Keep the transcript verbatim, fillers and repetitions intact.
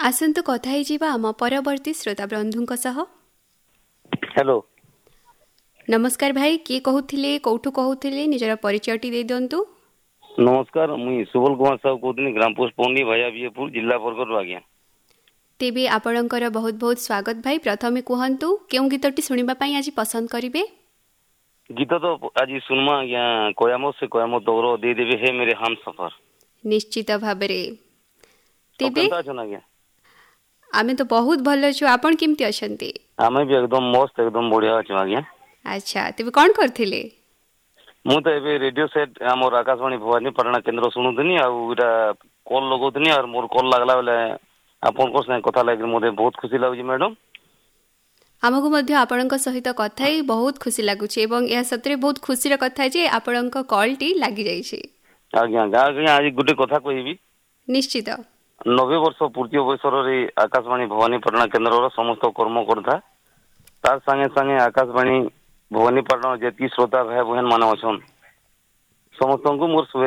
आसन्तु कथा हेजिबा आम परवर्ती श्रोता बंधुंक सह। हेलो नमस्कार भाई, किए कहूथिले कोठु कहूथिले निजर परिचयटी दे दियंतु। नमस्कार, मुई सुबल कुमार साहब कहूनी ग्राम पोस्ट पौनी भाया बीएपुर जिला बरगढ़ आज्ञा। तेबे आपणकर बहुत बहुत स्वागत भाई। प्रथमे कहंतु केउ गीतटी सुनिबा पई आज पसंद करिवे? गीत तो आज सुनमा आज्ञा कयामत से कयामत दौर दे देबे हे मेरे हम सफर। निश्चित भाबरे। तेबे केनता छन आज्ञा? आमे तो बहुत भलो छु, आपण केमती अछंती? आमे भी एकदम मस्त एकदम बढ़िया छु आज्ञा। अच्छा, तेबे कोन करथिले? मु तो एबे रेडियो सेट हमर आकाशवाणी भवानी पटना केंद्र सुनुदनी आ उटा कॉल लगोदनी और मोर कॉल लागला बेले आपन को से कथा लागि मोरे बहुत खुशी लागु मैडम। आमको मध्य आपणक सहित कथाई बहुत खुशी लागुଛି एवं या सतरे बहुत खुशी र कथा जे आपणक कॉल टी लागि जाई छी। आज्ञा आज्ञा आज गुटे कथा कहबी। निश्चित नब्बे वर्ष पूर्ति अवसर रे आकाशवाणी भवानी पटना केंद्र समस्त कर्म करता तार संगे संगे आकाशवाणी भवानी पटना जेती श्रोता भाई बहन मान अछन समस्त को मोर